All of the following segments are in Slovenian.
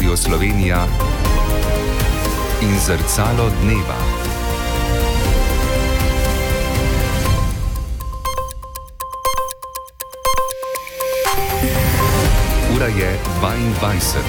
Radio Slovenija in Zrcalo dneva. Ura je 22.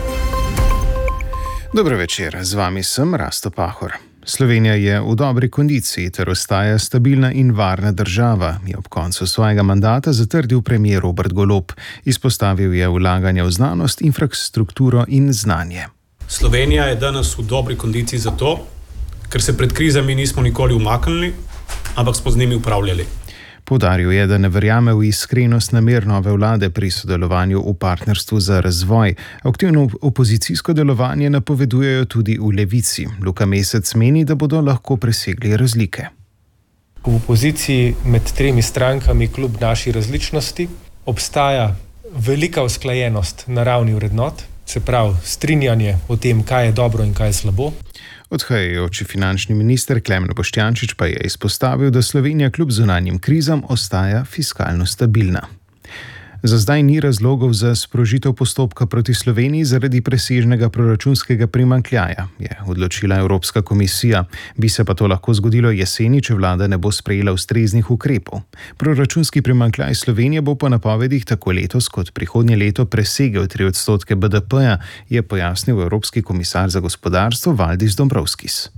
Dobro večer, z vami sem Rasto Pahor. Slovenija je v dobri kondiciji ter ostaja stabilna in varna država, je ob koncu svojega mandata zatrdil premier Robert Golob. Izpostavil je vlaganje v znanost, infrastrukturo in znanje. Slovenija je danes v dobri kondiciji zato, ker se pred krizami nismo nikoli umaknili, ampak smo z njimi upravljali. Poudaril je, da ne verjame v iskrenost namer nove vlade pri sodelovanju v partnerstvu za razvoj. Aktivno opozicijsko delovanje napovedujejo tudi v Levici. Luka Mesec meni, da bodo lahko presegli razlike. V opoziciji med tremi strankami kljub naši različnosti obstaja velika usklajenost na ravni vrednot, se pravi strinjanje o tem, kaj je dobro in kaj je slabo. Odhajajoči finančni minister Klemen Boštjančič pa je izpostavil, da Slovenija kljub zunanjim krizam ostaja fiskalno stabilna. Za zdaj ni razlogov za sprožitev postopka proti Sloveniji zaradi presežnega proračunskega primanjkljaja, je odločila Evropska komisija. Bi se pa to lahko zgodilo jeseni, če vlada ne bo sprejela ustreznih ukrepov. Proračunski primanjkljaj Slovenije bo po napovedih tako letos kot prihodnje leto presegel 3% BDP-ja, je pojasnil Evropski komisar za gospodarstvo Valdis Dombrovskis.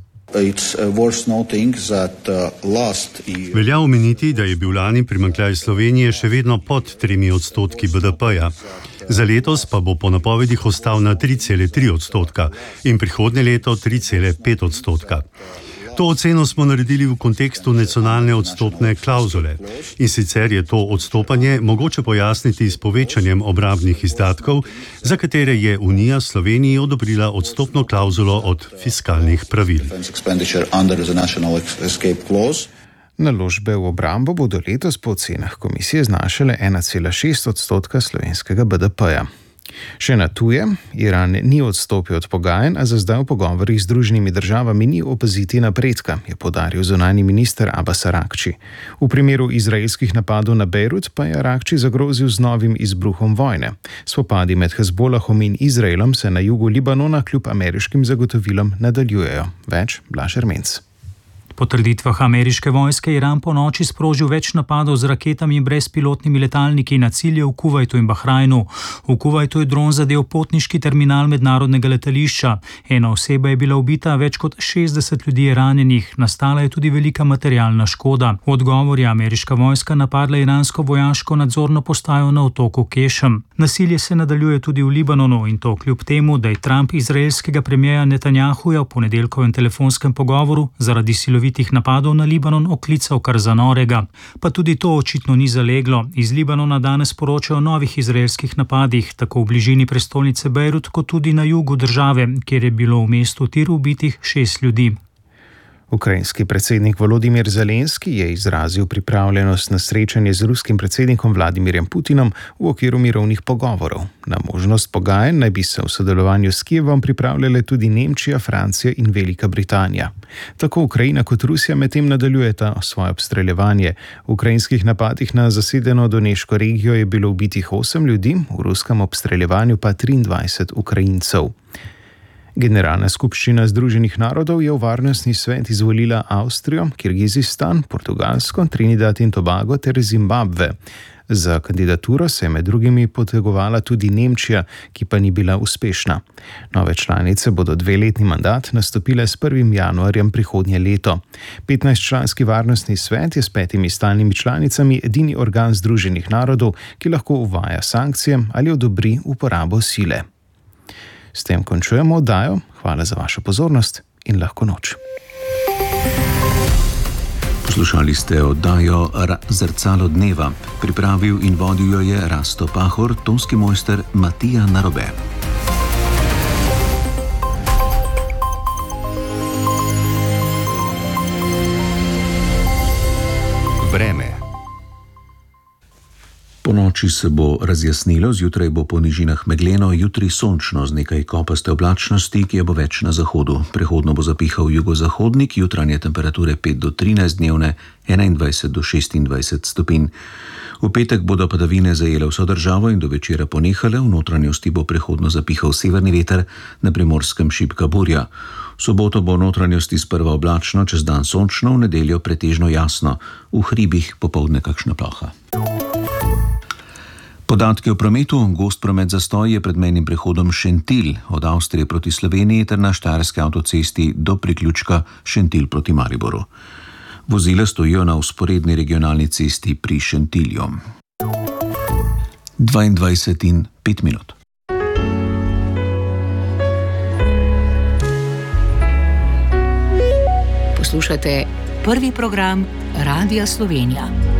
Velja omeniti, da je bil lani primanjkljaj Slovenije še vedno pod 3% BDP-ja. Za letos pa bo po napovedih ostal na 3,3% in prihodnje leto 3,5%. To oceno smo naredili v kontekstu nacionalne odstopne klavzule. In sicer je to odstopanje mogoče pojasniti s povečanjem obrambnih izdatkov, za katere je Unija Sloveniji odobrila odstopno klavzulo od fiskalnih pravil. Naložbe v obrambo bodo letos po ocenah komisije znašale 1,6% slovenskega BDP-ja. Še na tuje, Iran ni odstopil od pogajanj, a za zdaj v pogovorih z Združenimi državami ni opaziti napredka, je poudaril zunanji minister Abbas Arakči. V primeru izraelskih napadov na Bejrut pa je Arakči zagrozil z novim izbruhom vojne. Spopadi med Hezbolahom in Izraelom se na jugu Libanona kljub ameriškim zagotovilom nadaljujejo. Več Blaž Ermenc. Po trditvah ameriške vojske Iran po noči sprožil več napadov z raketami in brezpilotnimi letalniki na cilje v Kuvajtu in Bahrajnu. V Kuvajtu je dron zadel potniški terminal mednarodnega letališča. Ena oseba je bila ubita, več kot 60 ljudi je ranjenih. Nastala je tudi velika materialna škoda. V odgovor je ameriška vojska napadla iransko vojaško nadzorno postajo na otoku Kešem. Nasilje se nadaljuje tudi v Libanonu in to kljub temu, da je Trump izraelskega premierja Netanjahuja v ponedeljkovem telefonskem pogovoru zaradi silovitih napadov na Libanon oklical kar za norega. Pa tudi to očitno ni zaleglo. Iz Libanona danes poročajo o novih izraelskih napadih, tako v bližini prestolnice Bejrut, kot tudi na jugu države, kjer je bilo v mestu Tir ubitih 6 ljudi. Ukrajinski predsednik Volodimir Zelenski je izrazil pripravljenost na srečanje z ruskim predsednikom Vladimirjem Putinom v okviru mirovnih pogovorov. Na možnost pogajanj naj bi se v sodelovanju s Kijevom pripravljale tudi Nemčija, Francija in Velika Britanija. Tako Ukrajina kot Rusija medtem nadaljujeta svoje obstreljevanje. V ukrajinskih napadih na zasedeno Doneško regijo je bilo ubitih 8 ljudi, v ruskem obstreljevanju pa 23 Ukrajincev. Generalna skupščina Združenih narodov je v varnostni svet izvolila Avstrijo, Kirgizistan, Portugalsko, Trinidad in Tobago ter Zimbabve. Za kandidaturo se je med drugimi potegovala tudi Nemčija, ki pa ni bila uspešna. Nove članice bodo 2-letni mandat nastopile s 1. januarjem prihodnje leto. 15-članski varnostni svet je s 5 stalnimi članicami edini organ Združenih narodov, ki lahko uvaja sankcije ali odobri uporabo sile. S tem končujemo oddajo. Hvala za vašo pozornost in lahko noč. Poslušali ste oddajo Zrcalo dneva. Pripravil in vodil jo je Rasto Pahor, tonski mojster Matija Narobe. Vreme. Ponoči se bo razjasnilo, zjutraj bo po nižinah megleno, jutri sončno z nekaj kopaste oblačnosti, ki je bo več na zahodu. Prehodno bo zapihal jugozahodnik, jutranje temperature 5 do 13 dnevne, 21 do 26 stopinj. V petek bodo padavine zajele vso državo in do večera ponehale, v notranjosti bo prehodno zapihal severni veter, na Primorskem šibka burja. V soboto bo v notranjosti sprva oblačno, čez dan sončno, v nedeljo pretežno jasno, v hribih popoldne kakšna ploha. Podatki o prometu. Gost promet zastoj je pred mejnim prehodom Šentilj od Avstrije proti Sloveniji ter na Štajerski avtocesti do priključka Šentilj proti Mariboru. Vozila stojijo na vzporedni regionalni cesti pri Šentilju. 22:05. Poslušate prvi program Radia Slovenija.